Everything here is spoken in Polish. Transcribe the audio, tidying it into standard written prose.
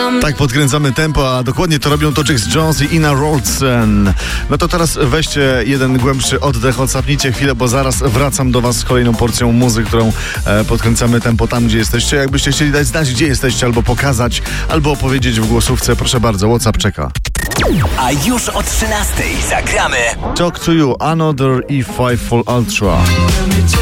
Tak podkręcamy tempo, a dokładnie to robią to Jax Jones i Ina Wroldsen. No to teraz weźcie jeden głębszy oddech, odsapnijcie chwilę, bo zaraz wracam do was z kolejną porcją muzyki, którą podkręcamy tempo tam, gdzie jesteście. Jakbyście chcieli dać znać, gdzie jesteście, albo pokazać, albo opowiedzieć w głosówce, proszę bardzo, WhatsApp czeka. A już o 13:00 zagramy Talk to You, Another E5 Full Ultra.